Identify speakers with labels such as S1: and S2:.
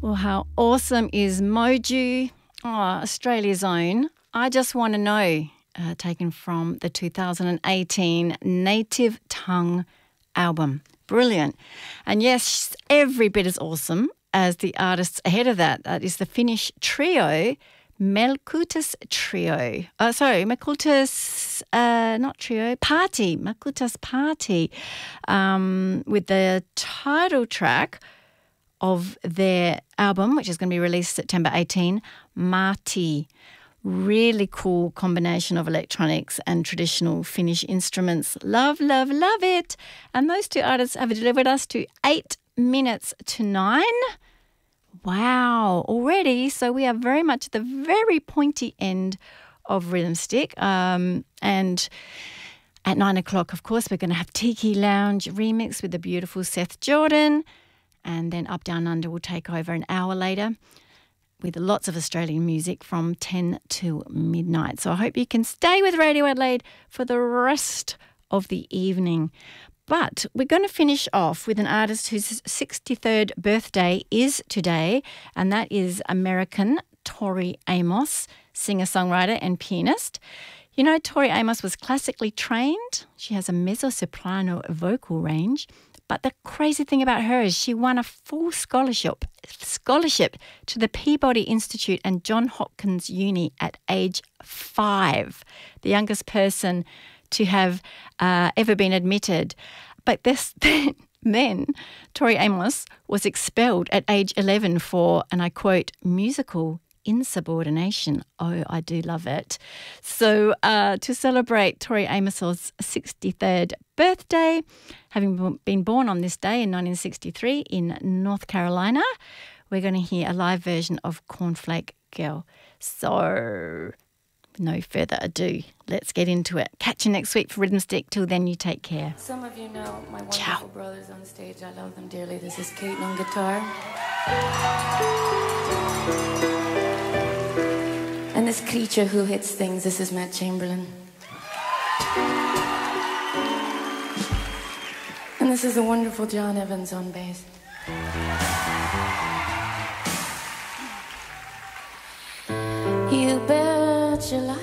S1: Well, how awesome is Moju? Oh, Australia's own. I Just Want to Know, taken from the 2018 Native Tongue album. Brilliant. And yes, every bit as awesome as the artists ahead of that. That is the Finnish trio, Melkutus Trio. Melkutus, not trio, Party. Melkutus Party, with the title track of their album, which is going to be released September 18, Marti. Really cool combination of electronics and traditional Finnish instruments. Love, love, love it. And those two artists have delivered us to 8 minutes to 9. Wow, already. So we are very much at the very pointy end of Rhythm Stick. And at 9 o'clock, of course, we're going to have Tiki Lounge remix with the beautiful Seth Jordan. And then Up Down Under will take over an hour later with lots of Australian music from 10 to midnight. So I hope you can stay with Radio Adelaide for the rest of the evening. But we're going to finish off with an artist whose 63rd birthday is today, and that is American Tori Amos, singer-songwriter and pianist. You know, Tori Amos was classically trained. She has a mezzo-soprano vocal range. But the crazy thing about her is she won a full scholarship to the Peabody Institute and Johns Hopkins Uni at age 5, the youngest person to have ever been admitted. But then Tori Amos was expelled at age 11 for, and I quote, musical insubordination. Oh, I do love it. So to celebrate Tori Amos's 63rd birthday, having been born on this day in 1963 in North Carolina, we're going to hear a live version of Cornflake Girl. So no further ado, let's get into it. Catch you next week for Rhythm Stick. Till then, you take care.
S2: Some of you know my wonderful brothers on stage. I love them dearly. This is Kate on guitar. And this creature who hits things, this is Matt Chamberlain. And this is the wonderful John Evans on bass. You bet your life